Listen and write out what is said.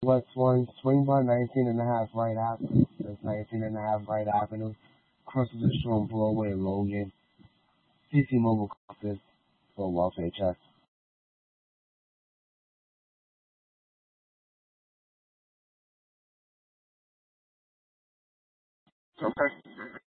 West One, swing by 19 and a half Right Avenue. That's 19 and a half Right Avenue. Crosses the street on Broadway, Logan. CC Mobile Office for welfare checks. Okay.